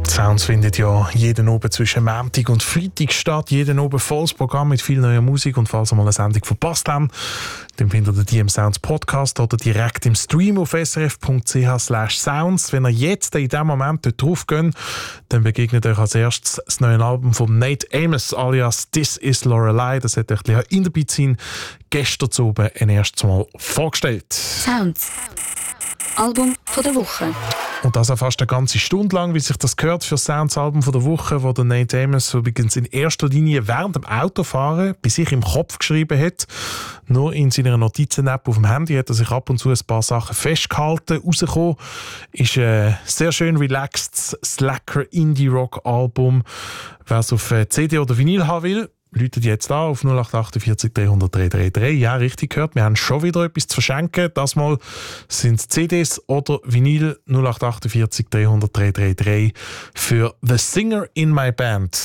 Sounds findet ja jeden Abend zwischen Montag und Freitag statt. Jeden Abend volles Programm mit viel neuer Musik. Und falls ihr mal eine Sendung verpasst habt, dann findet ihr die im Sounds Podcast oder direkt im Stream auf srf.ch/sounds. Wenn ihr jetzt in diesem Moment dort drauf geht, dann begegnet euch als erstes das neue Album von Nate Amos alias This Is Lorelei. Das hat euch in der Beat gestern zu oben ein erstes Mal vorgestellt. Sounds. Album von der Woche. Und das auch fast eine ganze Stunde lang, wie sich das gehört für das Sounds-Album von der Woche, wo der Nate Amos übrigens in erster Linie während dem Autofahren bei sich im Kopf geschrieben hat. Nur in seiner Notizen-App auf dem Handy hat er sich ab und zu ein paar Sachen festgehalten. Rausgekommen ist ein sehr schön relaxed Slacker Indie-Rock-Album. Wer es auf CD oder Vinyl haben will, läutet jetzt an auf 0848 300 333. Ja, richtig gehört. Wir haben schon wieder etwas zu verschenken. Das Mal sind es CDs oder Vinyl 0848 300 333 für The Singer in My Band.